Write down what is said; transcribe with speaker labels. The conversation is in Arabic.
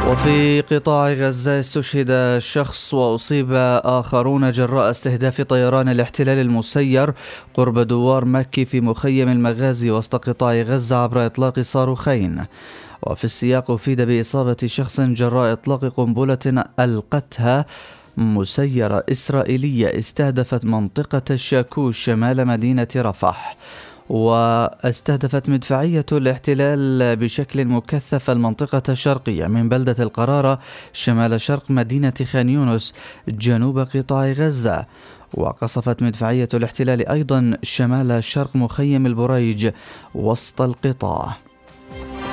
Speaker 1: وفي قطاع غزة استشهد شخص وأصيب آخرون جراء استهداف طيران الاحتلال المسير قرب دوار مكي في مخيم المغازي وسط قطاع غزة عبر إطلاق صاروخين. وفي السياق أفيد بإصابة شخص جراء إطلاق قنبلة ألقتها مسيرة إسرائيلية استهدفت منطقة الشاكوش شمال مدينة رفح. واستهدفت مدفعية الاحتلال بشكل مكثف المنطقة الشرقية من بلدة القرارة شمال شرق مدينة خان يونس جنوب قطاع غزة. وقصفت مدفعية الاحتلال أيضا شمال شرق مخيم البريج وسط القطاع.